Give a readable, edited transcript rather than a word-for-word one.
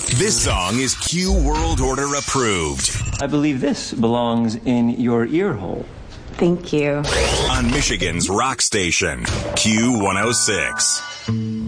This song is Q World Order approved. I believe this belongs in your ear hole. Thank you. On Michigan's rock station, Q106.